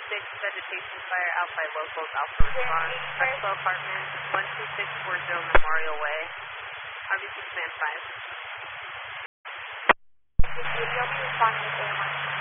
vegetation fire out by locals, Alpha response. Rexwell Apartments, 12640 Memorial Way. RBC Command 5. You'll be responding with A1.